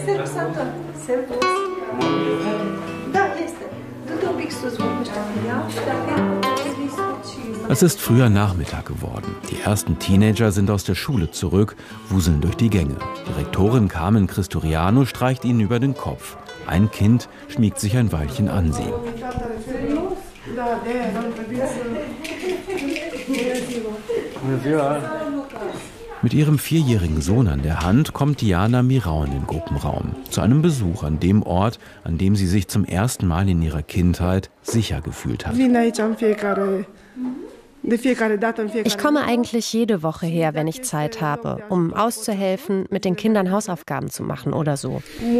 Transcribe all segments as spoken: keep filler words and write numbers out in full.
Es ist früher Nachmittag geworden. Die ersten Teenager sind aus der Schule zurück, wuseln durch die Gänge. Direktorin Carmen Christoriano streicht ihnen über den Kopf. Ein Kind schmiegt sich ein Weilchen an sie. Mit ihrem vierjährigen Sohn an der Hand kommt Diana Mirau in den Gruppenraum. Zu einem Besuch an dem Ort, an dem sie sich zum ersten Mal in ihrer Kindheit sicher gefühlt hat. Ich komme eigentlich jede Woche her, wenn ich Zeit habe, um auszuhelfen, mit den Kindern Hausaufgaben zu machen oder so.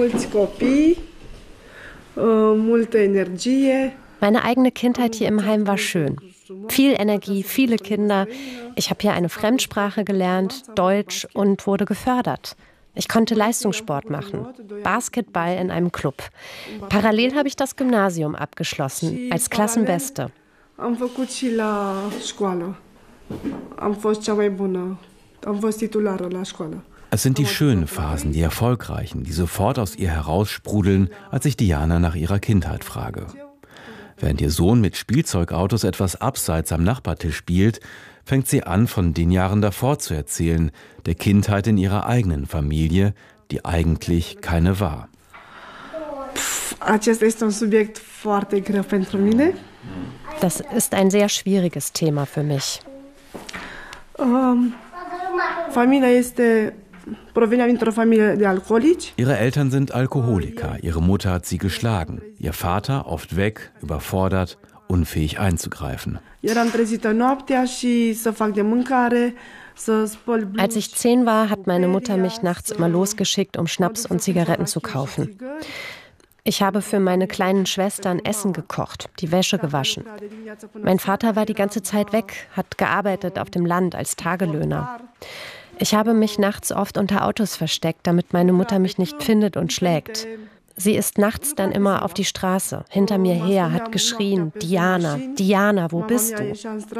Meine eigene Kindheit hier im Heim war schön. Viel Energie, viele Kinder. Ich habe hier eine Fremdsprache gelernt, Deutsch, und wurde gefördert. Ich konnte Leistungssport machen, Basketball in einem Club. Parallel habe ich das Gymnasium abgeschlossen, als Klassenbeste. Am făcut și la școală. Am fost cea mai bună. Am fost titulară la școală. Es sind die schönen Phasen, die erfolgreichen, die sofort aus ihr heraussprudeln, als ich Diana nach ihrer Kindheit frage. Während ihr Sohn mit Spielzeugautos etwas abseits am Nachbartisch spielt, fängt sie an, von den Jahren davor zu erzählen, der Kindheit in ihrer eigenen Familie, die eigentlich keine war. Acesta este un subiect foarte greu pentru mine. Das ist ein sehr schwieriges Thema für mich. Um, familia este proveniva dintr-o familie de alcoolici. Ihre Eltern sind Alkoholiker. Ihre Mutter hat sie geschlagen. Ihr Vater oft weg, überfordert, unfähig einzugreifen. Eram trezită noaptea și să fac de mâncare. Als ich zehn war, hat meine Mutter mich nachts immer losgeschickt, um Schnaps und Zigaretten zu kaufen. Ich habe für meine kleinen Schwestern Essen gekocht, die Wäsche gewaschen. Mein Vater war die ganze Zeit weg, hat gearbeitet auf dem Land als Tagelöhner. Ich habe mich nachts oft unter Autos versteckt, damit meine Mutter mich nicht findet und schlägt. Sie ist nachts dann immer auf die Straße, hinter mir her, hat geschrien, Diana, Diana, wo bist du?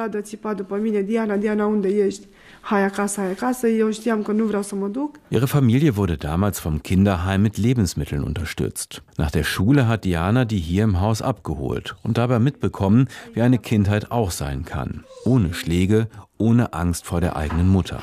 Ihre Familie wurde damals vom Kinderheim mit Lebensmitteln unterstützt. Nach der Schule hat Diana die hier im Haus abgeholt und dabei mitbekommen, wie eine Kindheit auch sein kann. Ohne Schläge, ohne Angst vor der eigenen Mutter.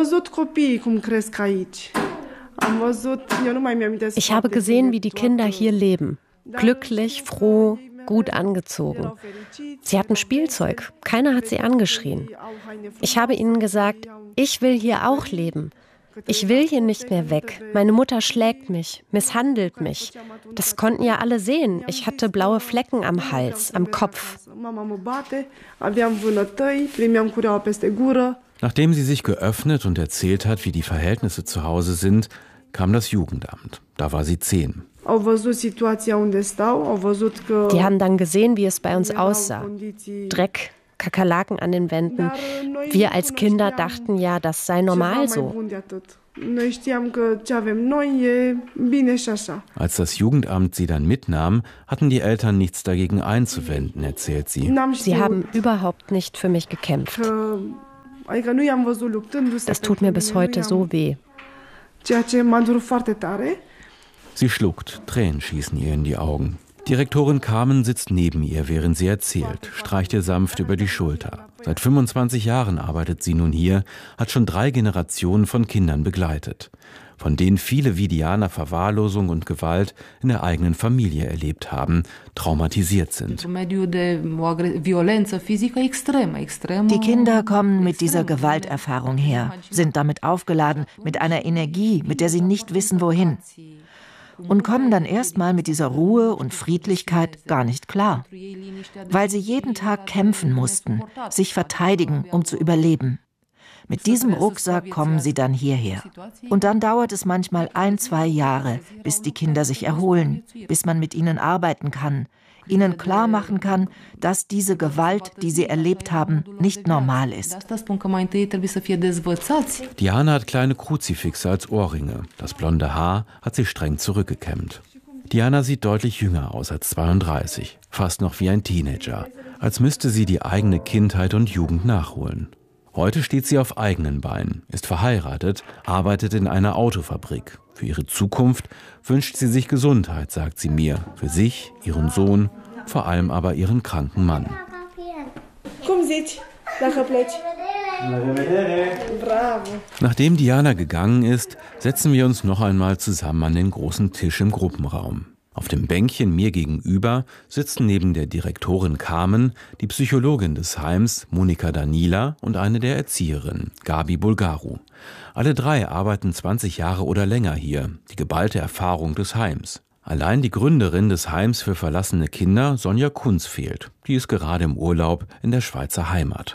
Ich habe gesehen, wie die Kinder hier leben. Glücklich, froh, gut angezogen. Sie hatten Spielzeug. Keiner hat sie angeschrien. Ich habe ihnen gesagt, ich will hier auch leben. Ich will hier nicht mehr weg. Meine Mutter schlägt mich, misshandelt mich. Das konnten ja alle sehen. Ich hatte blaue Flecken am Hals, am Kopf. Nachdem sie sich geöffnet und erzählt hat, wie die Verhältnisse zu Hause sind, kam das Jugendamt. Da war sie zehn. Die haben dann gesehen, wie es bei uns aussah. Dreck, Kakerlaken an den Wänden. Wir als Kinder dachten ja, das sei normal so. Als das Jugendamt sie dann mitnahm, hatten die Eltern nichts dagegen einzuwenden, erzählt sie. Sie haben überhaupt nicht für mich gekämpft. Das tut mir bis heute so weh. Sie schluckt, Tränen schießen ihr in die Augen. Direktorin Carmen sitzt neben ihr, während sie erzählt, streicht ihr sanft über die Schulter. Seit fünfundzwanzig Jahren arbeitet sie nun hier, hat schon drei Generationen von Kindern begleitet, von denen viele wie Diana Verwahrlosung und Gewalt in der eigenen Familie erlebt haben, traumatisiert sind. Die Kinder kommen mit dieser Gewalterfahrung her, sind damit aufgeladen, mit einer Energie, mit der sie nicht wissen, wohin. Und kommen dann erstmal mit dieser Ruhe und Friedlichkeit gar nicht klar, weil sie jeden Tag kämpfen mussten, sich verteidigen, um zu überleben. Mit diesem Rucksack kommen sie dann hierher. Und dann dauert es manchmal ein, zwei Jahre, bis die Kinder sich erholen, bis man mit ihnen arbeiten kann, ihnen klar machen kann, dass diese Gewalt, die sie erlebt haben, nicht normal ist. Diana hat kleine Kruzifixe als Ohrringe. Das blonde Haar hat sie streng zurückgekämmt. Diana sieht deutlich jünger aus als zweiunddreißig, fast noch wie ein Teenager, als müsste sie die eigene Kindheit und Jugend nachholen. Heute steht sie auf eigenen Beinen, ist verheiratet, arbeitet in einer Autofabrik. Für ihre Zukunft wünscht sie sich Gesundheit, sagt sie mir. Für sich, ihren Sohn, vor allem aber ihren kranken Mann. Nachdem Diana gegangen ist, setzen wir uns noch einmal zusammen an den großen Tisch im Gruppenraum. Auf dem Bänkchen mir gegenüber sitzen neben der Direktorin Carmen die Psychologin des Heims Monika Danila und eine der Erzieherinnen, Gabi Bulgaru. Alle drei arbeiten zwanzig Jahre oder länger hier, die geballte Erfahrung des Heims. Allein die Gründerin des Heims für verlassene Sonja Kunz fehlt. Die ist gerade im Urlaub in der Schweizer Heimat.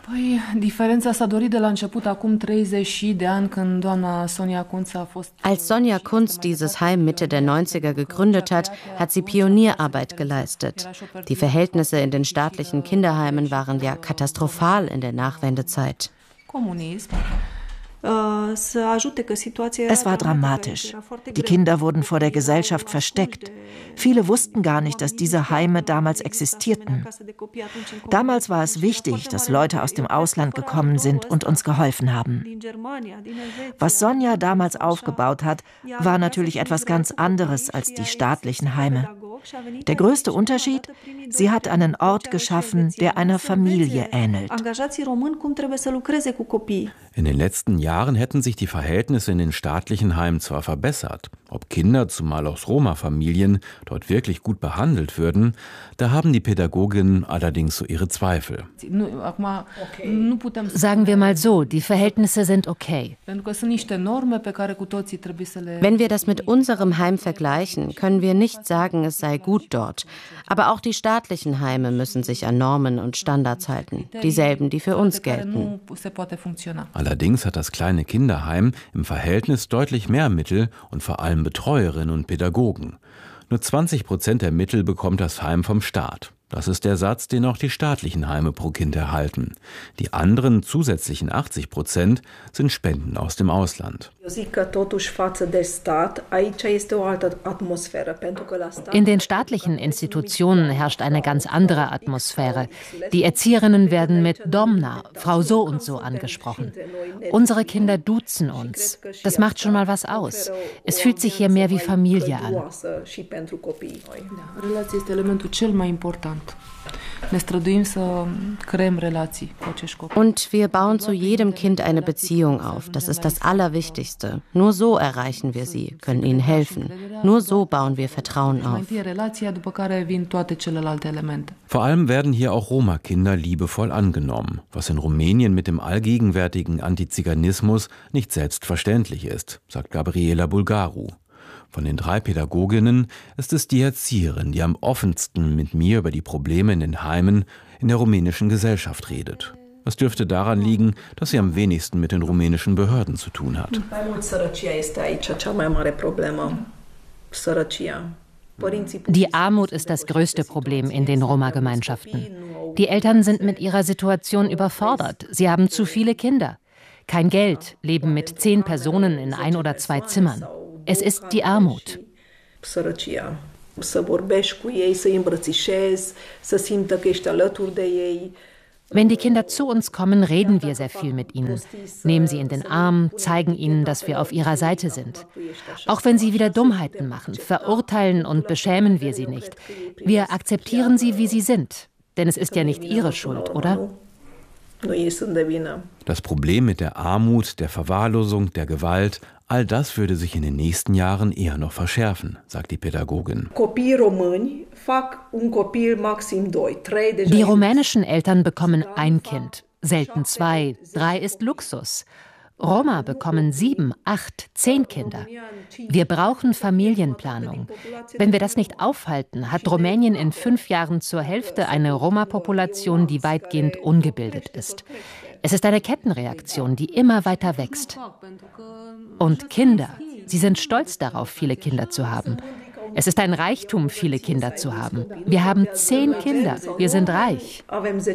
Als Sonja Kunz dieses Heim Mitte der neunziger gegründet hat, hat sie Pionierarbeit geleistet. Die Verhältnisse in den staatlichen Kinderheimen waren ja katastrophal in der Nachwendezeit. Es war dramatisch. Die Kinder wurden vor der Gesellschaft versteckt. Viele wussten gar nicht, dass diese Heime damals existierten. Damals war es wichtig, dass Leute aus dem Ausland gekommen sind und uns geholfen haben. Was Sonja damals aufgebaut hat, war natürlich etwas ganz anderes als die staatlichen Heime. Der größte Unterschied: Sie hat einen Ort geschaffen, der einer Familie ähnelt. In den letzten Jahren hätten sich die Verhältnisse in den staatlichen Heimen zwar verbessert. Ob Kinder, zumal aus Roma-Familien, dort wirklich gut behandelt würden, da haben die Pädagoginnen allerdings so ihre Zweifel. Sagen wir mal so, die Verhältnisse sind okay. Wenn wir das mit unserem Heim vergleichen, können wir nicht sagen, es sei gut dort. Aber auch die staatlichen Heime müssen sich an Normen und Standards halten, dieselben, die für uns gelten. Allerdings hat das kleine Kinderheim im Verhältnis deutlich mehr Mittel und vor allem Betreuerinnen und Pädagogen. Nur zwanzig Prozent der Mittel bekommt das Heim vom Staat. Das ist der Satz, den auch die staatlichen Heime pro Kind erhalten. Die anderen zusätzlichen achtzig Prozent sind Spenden aus dem Ausland. In den staatlichen Institutionen herrscht eine ganz andere Atmosphäre. Die Erzieherinnen werden mit Domna, Frau so und so angesprochen. Unsere Kinder duzen uns. Das macht schon mal was aus. Es fühlt sich hier mehr wie Familie an. Relația este elementul cel mai important. Ne străduim să creăm relații cu acești copii. Und wir bauen zu jedem Kind eine Beziehung auf. Das ist das Allerwichtigste. Nur so erreichen wir sie, können ihnen helfen. Nur so bauen wir Vertrauen auf. Vor allem werden hier auch Roma-Kinder liebevoll angenommen, was in Rumänien mit dem allgegenwärtigen Antiziganismus nicht selbstverständlich ist, sagt Gabriela Bulgaru. Von den drei Pädagoginnen ist es die Erzieherin, die am offensten mit mir über die Probleme in den Heimen in der rumänischen Gesellschaft redet. Das dürfte daran liegen, dass sie am wenigsten mit den rumänischen Behörden zu tun hat. Die Armut ist das größte Problem in den Roma-Gemeinschaften. Die Eltern sind mit ihrer Situation überfordert. Sie haben zu viele Kinder. Kein Geld, leben mit zehn Personen in ein oder zwei Zimmern. Es ist die Armut. Wenn die Kinder zu uns kommen, reden wir sehr viel mit ihnen, nehmen sie in den Arm, zeigen ihnen, dass wir auf ihrer Seite sind. Auch wenn sie wieder Dummheiten machen, verurteilen und beschämen wir sie nicht. Wir akzeptieren sie, wie sie sind, denn es ist ja nicht ihre Schuld, oder? Das Problem mit der Armut, der Verwahrlosung, der Gewalt, all das würde sich in den nächsten Jahren eher noch verschärfen, sagt die Pädagogin. Die rumänischen Eltern bekommen ein Kind, selten zwei, drei ist Luxus. Roma bekommen sieben, acht, zehn Kinder. Wir brauchen Familienplanung. Wenn wir das nicht aufhalten, hat Rumänien in fünf Jahren zur Hälfte eine Roma-Population, die weitgehend ungebildet ist. Es ist eine Kettenreaktion, die immer weiter wächst. Und Kinder, sie sind stolz darauf, viele Kinder zu haben. Es ist ein Reichtum, viele Kinder zu haben. Wir haben zehn Kinder, wir sind reich.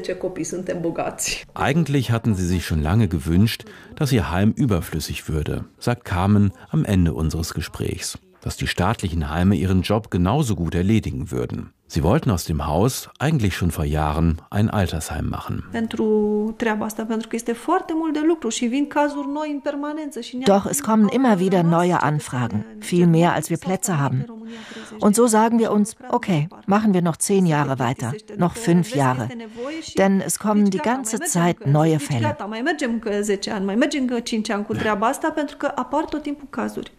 Eigentlich hatten sie sich schon lange gewünscht, dass ihr Heim überflüssig würde, sagt Carmen am Ende unseres Gesprächs. dass die staatlichen Heime ihren Job genauso gut erledigen würden. Sie wollten aus dem Haus eigentlich schon vor Jahren ein Altersheim machen. Doch es kommen immer wieder neue Anfragen, viel mehr als wir Plätze haben. Und so sagen wir uns, okay, machen wir noch zehn Jahre weiter, noch fünf Jahre. Denn es kommen die ganze Zeit neue Fälle.